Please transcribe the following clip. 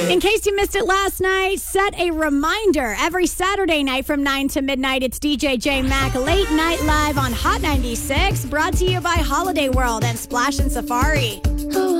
In case you missed it last night, set a reminder. Every Saturday night from 9 to midnight, it's DJ J Mac Late Night Live on Hot 96, brought to you by Holiday World and Splash and Safari.